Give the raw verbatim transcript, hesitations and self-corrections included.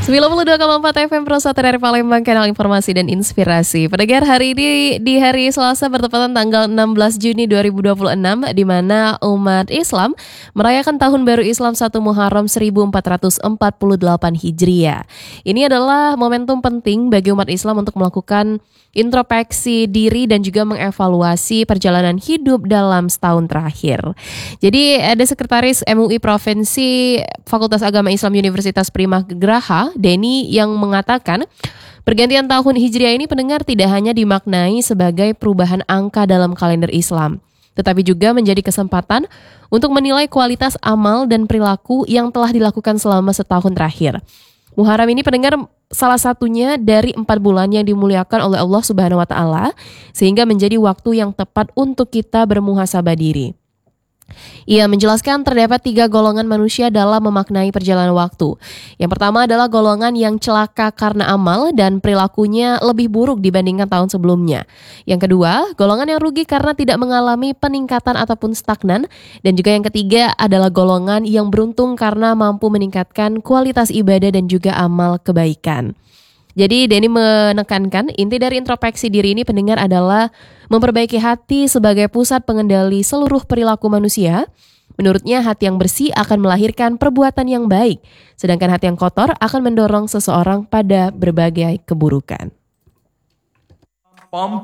sembilan puluh dua koma empat F M Pro satu dari Palembang, kanal informasi dan inspirasi. Pendengar, hari ini di hari Selasa bertepatan tanggal enam belas Juni dua ribu dua puluh enam, di mana umat Islam merayakan Tahun Baru Islam satu Muharram seribu empat ratus empat puluh delapan Hijriah. Ini adalah momentum penting bagi umat Islam untuk melakukan introspeksi diri dan juga mengevaluasi perjalanan hidup dalam setahun terakhir. Jadi ada Sekretaris M U I Provinsi Fakultas Agama Islam Universitas Primah Graha, Denny, yang mengatakan pergantian tahun Hijriah ini, pendengar, tidak hanya dimaknai sebagai perubahan angka dalam kalender Islam, tetapi juga menjadi kesempatan untuk menilai kualitas amal dan perilaku yang telah dilakukan selama setahun terakhir. Muharram ini, pendengar, salah satunya dari empat bulan yang dimuliakan oleh Allah Subhanahu wa Ta'ala, sehingga menjadi waktu yang tepat untuk kita bermuhasabah diri. Ia menjelaskan terdapat tiga golongan manusia dalam memaknai perjalanan waktu. Yang pertama adalah golongan yang celaka karena amal dan perilakunya lebih buruk dibandingkan tahun sebelumnya. Yang kedua, golongan yang rugi karena tidak mengalami peningkatan ataupun stagnan. Dan juga yang ketiga adalah golongan yang beruntung karena mampu meningkatkan kualitas ibadah dan juga amal kebaikan. Jadi Denny menekankan inti dari introspeksi diri ini, pendengar, adalah memperbaiki hati sebagai pusat pengendali seluruh perilaku manusia. Menurutnya, hati yang bersih akan melahirkan perbuatan yang baik, sedangkan hati yang kotor akan mendorong seseorang pada berbagai keburukan.